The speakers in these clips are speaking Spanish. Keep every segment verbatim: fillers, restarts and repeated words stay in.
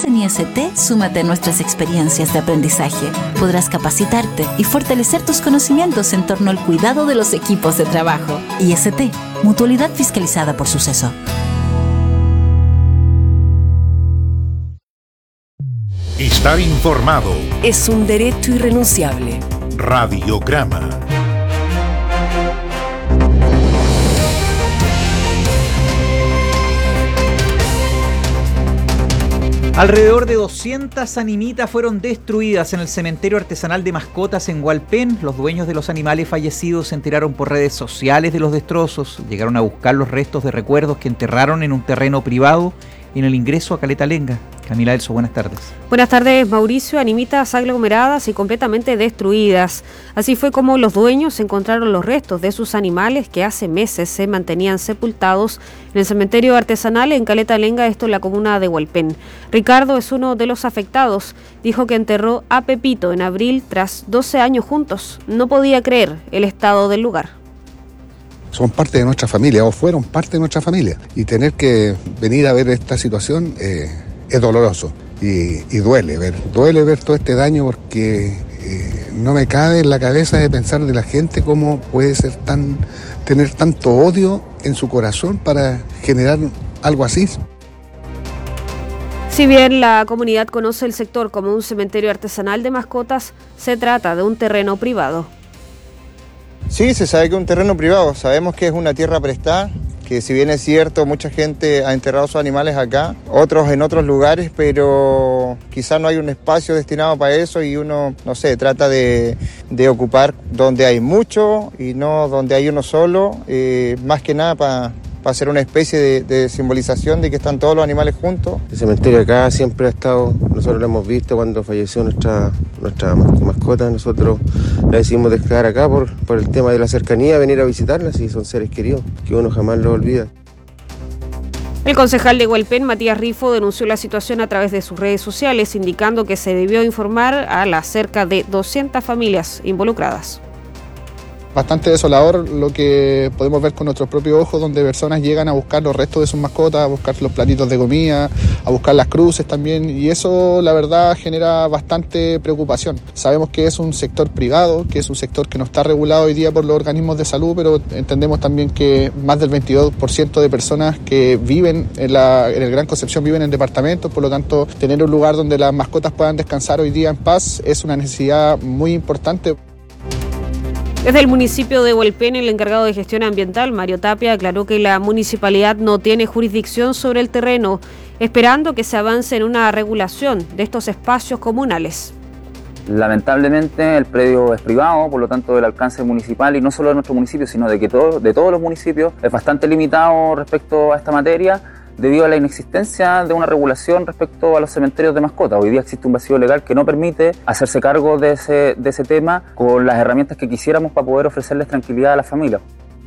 En I S T, súmate a nuestras experiencias de aprendizaje. Podrás capacitarte y fortalecer tus conocimientos en torno al cuidado de los equipos de trabajo. I S T, Mutualidad fiscalizada por Suceso. Estar informado es un derecho irrenunciable. Radiograma. Alrededor de doscientas animitas fueron destruidas en el cementerio artesanal de mascotas en Hualpén. Los dueños de los animales fallecidos se enteraron por redes sociales de los destrozos. Llegaron a buscar los restos de recuerdos que enterraron en un terreno privado en el ingreso a Caleta Lenga. Camila Elso, buenas tardes. Buenas tardes, Mauricio. Animitas aglomeradas y completamente destruidas. Así fue como los dueños encontraron los restos de sus animales que hace meses se mantenían sepultados en el cementerio artesanal en Caleta Lenga, esto en la comuna de Hualpén. Ricardo es uno de los afectados. Dijo que enterró a Pepito en abril tras doce años juntos. No podía creer el estado del lugar. Son parte de nuestra familia o fueron parte de nuestra familia y tener que venir a ver esta situación eh, es doloroso y, y duele ver, duele ver todo este daño porque eh, no me cabe en la cabeza de pensar de la gente cómo puede ser tan, tener tanto odio en su corazón para generar algo así. Si bien la comunidad conoce el sector como un cementerio artesanal de mascotas, se trata de un terreno privado. Sí, se sabe que es un terreno privado, sabemos que es una tierra prestada, que si bien es cierto, mucha gente ha enterrado sus animales acá, otros en otros lugares, pero quizás no hay un espacio destinado para eso y uno, no sé, trata de, de ocupar donde hay mucho y no donde hay uno solo, eh, más que nada para... para hacer una especie de, de simbolización de que están todos los animales juntos. El cementerio acá siempre ha estado, nosotros lo hemos visto cuando falleció nuestra, nuestra mascota, nosotros la decidimos dejar acá por, por el tema de la cercanía, venir a visitarlas y son seres queridos, que uno jamás los olvida. El concejal de Hualpén, Matías Rifo, denunció la situación a través de sus redes sociales, indicando que se debió informar a las cerca de doscientas familias involucradas. Bastante desolador lo que podemos ver con nuestros propios ojos, donde personas llegan a buscar los restos de sus mascotas, a buscar los platitos de comida, a buscar las cruces también, y eso la verdad genera bastante preocupación. Sabemos que es un sector privado, que es un sector que no está regulado hoy día por los organismos de salud, pero entendemos también que más del veintidós por ciento de personas que viven en, la, en el Gran Concepción viven en departamentos, por lo tanto tener un lugar donde las mascotas puedan descansar hoy día en paz es una necesidad muy importante. Desde el municipio de Hualpén, el encargado de gestión ambiental, Mario Tapia, aclaró que la municipalidad no tiene jurisdicción sobre el terreno, esperando que se avance en una regulación de estos espacios comunales. Lamentablemente el predio es privado, por lo tanto del alcance municipal, y no solo de nuestro municipio, sino de, que todo, de todos los municipios, es bastante limitado respecto a esta materia, debido a la inexistencia de una regulación respecto a los cementerios de mascotas. Hoy día existe un vacío legal que no permite hacerse cargo de ese, de ese tema con las herramientas que quisiéramos para poder ofrecerles tranquilidad a las familias.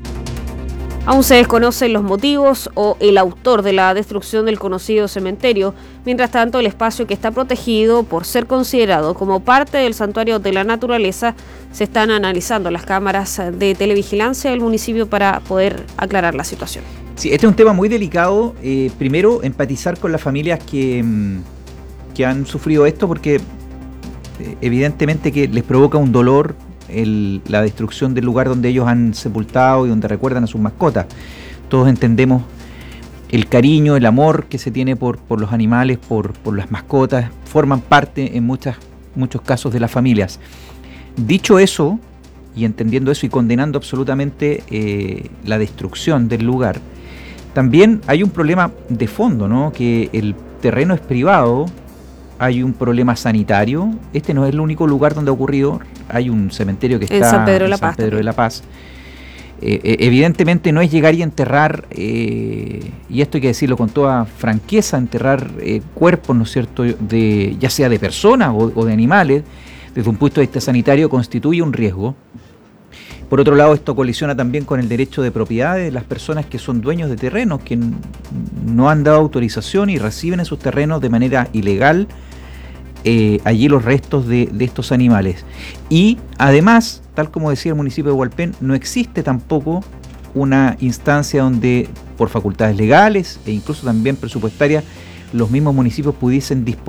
Aún se desconocen los motivos o el autor de la destrucción del conocido cementerio. Mientras tanto, el espacio que está protegido por ser considerado como parte del santuario de la naturaleza, se están analizando las cámaras de televigilancia del municipio para poder aclarar la situación. Sí, este es un tema muy delicado. Eh, primero, empatizar con las familias que, que han sufrido esto, porque eh, evidentemente que les provoca un dolor el, la destrucción del lugar donde ellos han sepultado y donde recuerdan a sus mascotas. Todos entendemos el cariño, el amor que se tiene por, por los animales, por, por las mascotas, forman parte en muchas, muchos casos de las familias. Dicho eso, y entendiendo eso y condenando absolutamente eh, la destrucción del lugar, también hay un problema de fondo, ¿no? Que el terreno es privado, hay un problema sanitario. Este no es el único lugar donde ha ocurrido. Hay un cementerio que está en San Pedro de la en San Paz. Pedro de la Paz. Eh, evidentemente no es llegar y enterrar, eh, y esto hay que decirlo con toda franqueza, enterrar eh, cuerpos, ¿no es cierto?, de, ya sea de personas o, o de animales, desde un punto de vista sanitario constituye un riesgo. Por otro lado, esto colisiona también con el derecho de propiedad de las personas que son dueños de terrenos, que n- no han dado autorización y reciben en sus terrenos de manera ilegal eh, allí los restos de, de estos animales. Y además, tal como decía el municipio de Hualpén, no existe tampoco una instancia donde, por facultades legales e incluso también presupuestarias, los mismos municipios pudiesen disponer